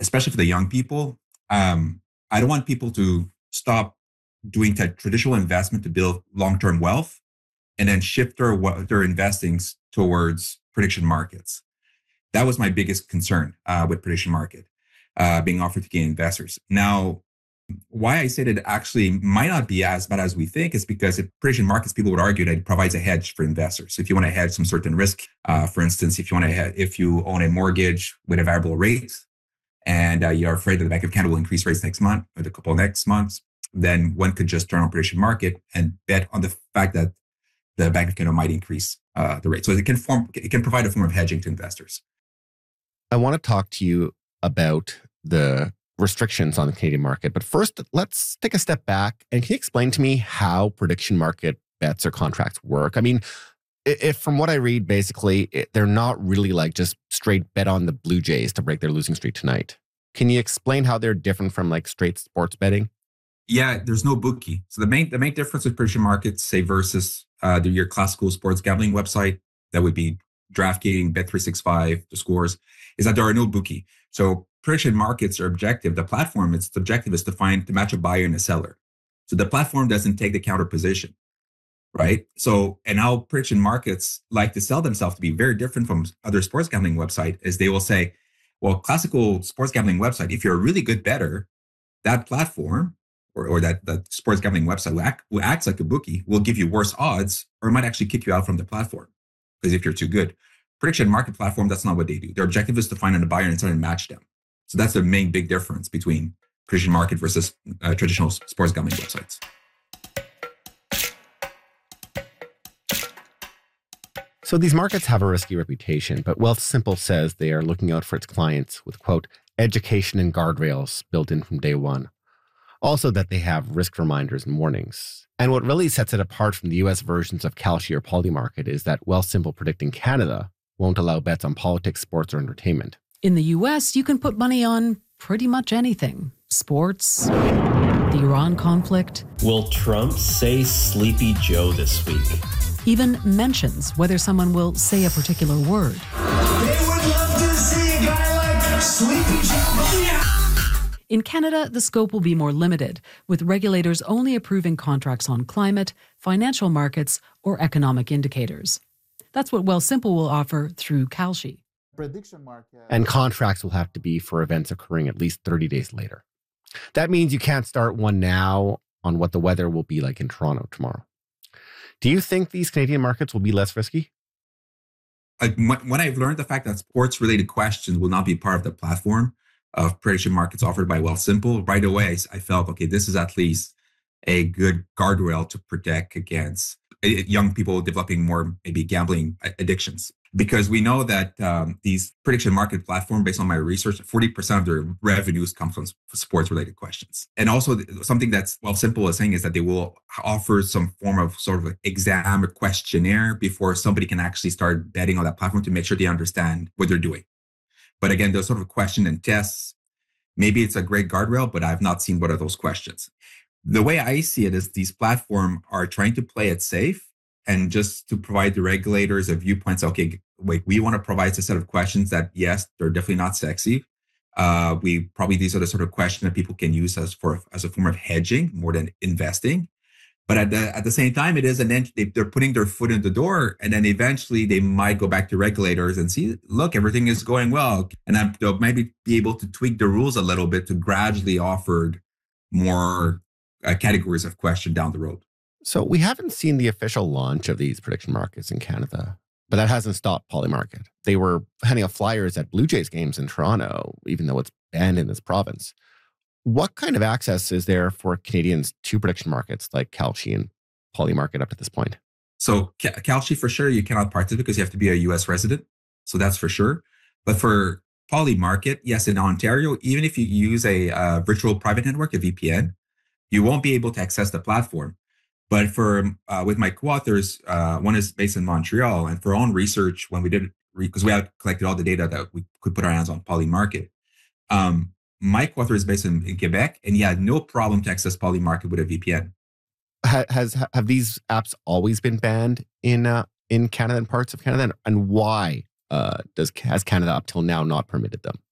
especially for the young people. I don't want people to stop doing traditional investment to build long-term wealth and then shift their investings towards prediction markets. That was my biggest concern with prediction market being offered to gain investors. Now, why I say that it actually might not be as bad as we think is because in prediction markets, people would argue that it provides a hedge for investors. So if you want to hedge some certain risk, for instance, if you own a mortgage with a variable rate and you're afraid that the Bank of Canada will increase rates next month or the couple of next months, then one could just turn on prediction market and bet on the fact that the Bank of Canada might increase the rate. So it can provide a form of hedging to investors. I want to talk to you about the restrictions on the Canadian market. But first, let's take a step back. And can you explain to me how prediction market bets or contracts work? I mean, if from what I read, basically, they're not really like just straight bet on the Blue Jays to break their losing streak tonight. Can you explain how they're different from like straight sports betting? Yeah, there's no bookie. So the main difference with prediction markets, say versus your classical sports gambling website, that would be DraftKings, Bet365, the scores, is that there are no bookie. So prediction markets are objective. The platform, its objective is to match a buyer and a seller. So the platform doesn't take the counter position, right? So, and how prediction markets like to sell themselves to be very different from other sports gambling website is they will say, well, classical sports gambling website, if you're a really good bettor, that platform or that sports gambling website will act like a bookie, will give you worse odds, or might actually kick you out from the platform because if you're too good. Prediction market platform, that's not what they do. Their objective is to find a buyer and try and match them. So that's the main big difference between prediction market versus traditional sports gambling websites. So these markets have a risky reputation, but Wealthsimple says they are looking out for its clients with, quote, education and guardrails built in from day one. Also that they have risk reminders and warnings. And what really sets it apart from the US versions of Kalshi or Polymarket is that Wealthsimple Predicting Canada won't allow bets on politics, sports, or entertainment. In the US, you can put money on pretty much anything. Sports, the Iran conflict. Will Trump say Sleepy Joe this week? Even mentions whether someone will say a particular word. They would love to see a guy like Sleepy Joe. Yeah. In Canada, the scope will be more limited, with regulators only approving contracts on climate, financial markets, or economic indicators. That's what Wealthsimple will offer through Kalshi. Prediction market. And contracts will have to be for events occurring at least 30 days later. That means you can't start one now on what the weather will be like in Toronto tomorrow. Do you think these Canadian markets will be less risky? When I've learned the fact that sports-related questions will not be part of the platform of prediction markets offered by Wealthsimple, right away I felt, okay, this is at least a good guardrail to protect against young people developing more maybe gambling addictions. Because we know that these prediction market platform, based on my research, 40% of their revenues come from sports-related questions. And also something that's Wealthsimple is saying is that they will offer some form of sort of exam or questionnaire before somebody can actually start betting on that platform to make sure they understand what they're doing. But again, those sort of question and tests, maybe it's a great guardrail, but I've not seen what are those questions. The way I see it is these platforms are trying to play it safe and just to provide the regulators a viewpoint. So, okay, wait, we want to provide a set of questions that, yes, they're definitely not sexy. These are the sort of questions that people can use as a form of hedging more than investing. But at the same time, it is they're putting their foot in the door, and then eventually they might go back to regulators and see, look, everything is going well, and they'll maybe be able to tweak the rules a little bit to gradually offer more categories of question down the road. So we haven't seen the official launch of these prediction markets in Canada, but that hasn't stopped Polymarket. They were handing out flyers at Blue Jays games in Toronto, even though it's banned in this province. What kind of access is there for Canadians to prediction markets like Kalshi and Polymarket up to this point? So Kalshi, for sure, you cannot participate because you have to be a U.S. resident. So that's for sure. But for Polymarket, yes, in Ontario, even if you use a virtual private network, a VPN, you won't be able to access the platform. But with my co-authors, one is based in Montreal, and for our own research, when we did, because we had collected all the data that we could put our hands on Polymarket, my co-author is based in Quebec, and he had no problem to access Polymarket with a VPN. Have these apps always been banned in Canada and parts of Canada, and why has Canada up till now not permitted them?